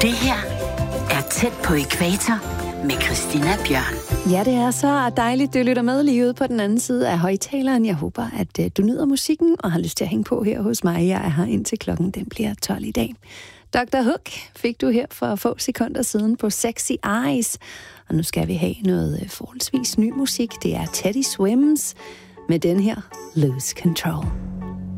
Det her er Tæt på ækvator med Christina Bjørn. Ja, det er så dejligt, du lytter med lige ude på den anden side af højtaleren. Jeg håber, at du nyder musikken og har lyst til at hænge på her hos mig. Jeg er her indtil klokken den bliver 12 i dag. Dr. Hook fik du her for få sekunder siden på Sexy Eyes. Og nu skal vi have noget forholdsvis ny musik. Det er Teddy Swims med den her Lose Control.